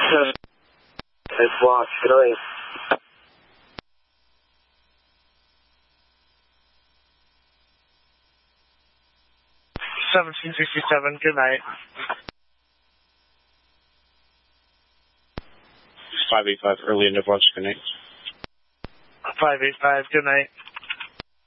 It's lost. Good night. 1767, good night. 585, early in Nebraska, good night. 585, good night.